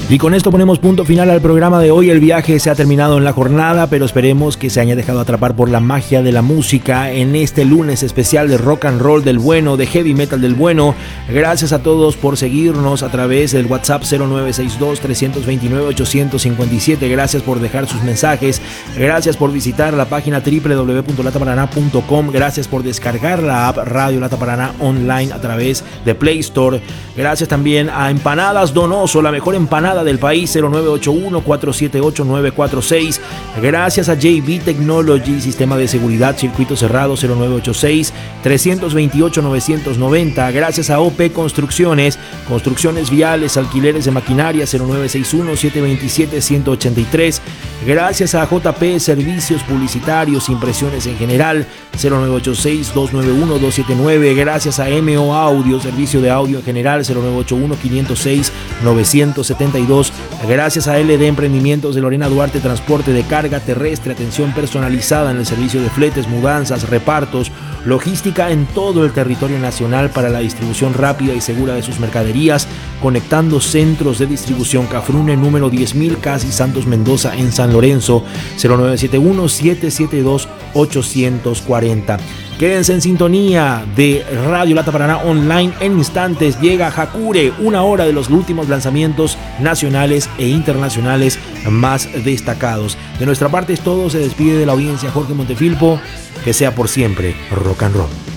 Y con esto ponemos punto final al programa de hoy. El viaje se ha terminado en la jornada, pero esperemos que se haya dejado atrapar por la magia de la música en este lunes especial de rock and roll del bueno, de heavy metal del bueno. Gracias a todos por seguirnos a través del WhatsApp 0962-329-857. Gracias por dejar sus mensajes. Gracias por visitar la página www.lataparaná.com. Gracias por descargar la app Radio Lata Paraná online a través de Play Store. Gracias también a Empanadas Donoso, la mejor empanada del país, 0981-478-946. Gracias a JB Technology, sistema de seguridad, circuito cerrado, 0986-328-990. Gracias a OP Construcciones, construcciones viales, alquileres de maquinaria, 0961-727-183. Gracias a JP Servicios Publicitarios, impresiones en general, 0986-291-279. Gracias a MO Audio, servicio de audio en general, 0981-506-972. Gracias a LD Emprendimientos de Lorena Duarte, transporte de carga terrestre, atención personalizada en el servicio de fletes, mudanzas, repartos, logística en todo el territorio nacional para la distribución rápida y segura de sus mercaderías, conectando centros de distribución. Cafrune número 10.000, Casi Santos Mendoza en San Lorenzo, 0971-772-840. Quédense en sintonía de Radio Lata Paraná online. En instantes llega Hakure, una hora de los últimos lanzamientos nacionales e internacionales más destacados. De nuestra parte es todo, se despide de la audiencia Jorge Montefilpo. Que sea por siempre rock and roll.